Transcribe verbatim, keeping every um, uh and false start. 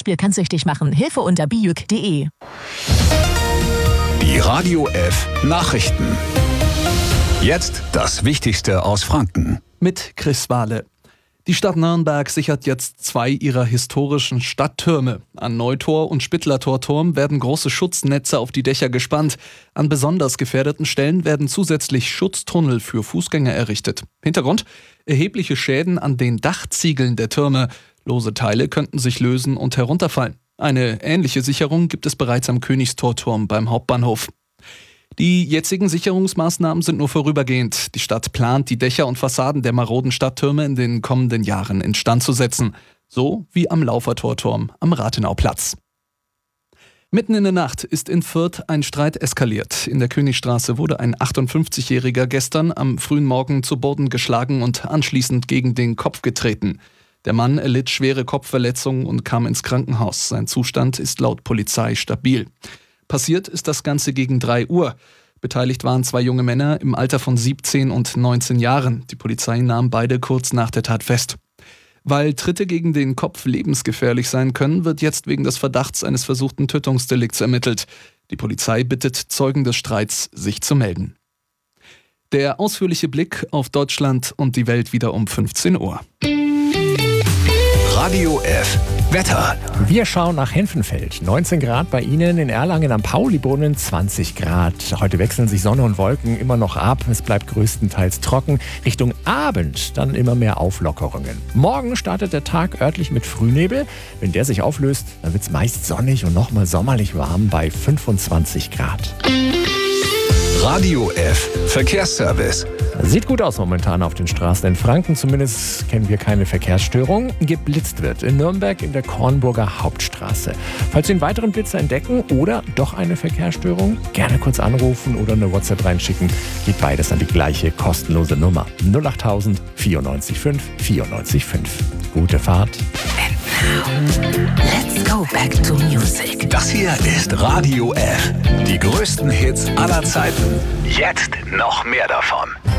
Beispiel kann süchtig machen. Hilfe unter bijuk punkt de. Die Radio F Nachrichten. Jetzt das Wichtigste aus Franken. Mit Chris Wahle. Die Stadt Nürnberg sichert jetzt zwei ihrer historischen Stadttürme. An Neutor und Spittlertorturm werden große Schutznetze auf die Dächer gespannt. An besonders gefährdeten Stellen werden zusätzlich Schutztunnel für Fußgänger errichtet. Hintergrund: erhebliche Schäden an den Dachziegeln der Türme. Lose Teile könnten sich lösen und herunterfallen. Eine ähnliche Sicherung gibt es bereits am Königstorturm beim Hauptbahnhof. Die jetzigen Sicherungsmaßnahmen sind nur vorübergehend. Die Stadt plant, die Dächer und Fassaden der maroden Stadttürme in den kommenden Jahren instand zu setzen. So wie am Laufertorturm am Rathenauplatz. Mitten in der Nacht ist in Fürth ein Streit eskaliert. In der Königstraße wurde ein achtundfünfzigjähriger gestern am frühen Morgen zu Boden geschlagen und anschließend gegen den Kopf getreten. Der Mann erlitt schwere Kopfverletzungen und kam ins Krankenhaus. Sein Zustand ist laut Polizei stabil. Passiert ist das Ganze gegen drei Uhr. Beteiligt waren zwei junge Männer im Alter von siebzehn und neunzehn Jahren. Die Polizei nahm beide kurz nach der Tat fest. Weil Tritte gegen den Kopf lebensgefährlich sein können, wird jetzt wegen des Verdachts eines versuchten Tötungsdelikts ermittelt. Die Polizei bittet Zeugen des Streits, sich zu melden. Der ausführliche Blick auf Deutschland und die Welt wieder um fünfzehn Uhr. Radio F Wetter. Wir schauen nach Henfenfeld. neunzehn Grad bei Ihnen, in Erlangen am Paulibrunnen zwanzig Grad. Heute wechseln sich Sonne und Wolken immer noch ab. Es bleibt größtenteils trocken. Richtung Abend dann immer mehr Auflockerungen. Morgen startet der Tag örtlich mit Frühnebel. Wenn der sich auflöst, dann wird es meist sonnig und nochmal sommerlich warm bei fünfundzwanzig Grad. Radio F Verkehrsservice. Sieht gut aus momentan auf den Straßen in Franken. Zumindest kennen wir keine Verkehrsstörung. Geblitzt wird in Nürnberg in der Kornburger Hauptstraße. Falls Sie einen weiteren Blitzer entdecken oder doch eine Verkehrsstörung, gerne kurz anrufen oder eine WhatsApp reinschicken. Geht beides an die gleiche kostenlose Nummer. null acht null null vierundneunzig fünf vierundneunzig fünf. Gute Fahrt. And now, let's go back to music. Das hier ist Radio F. Die größten Hits aller Zeiten. Jetzt noch mehr davon.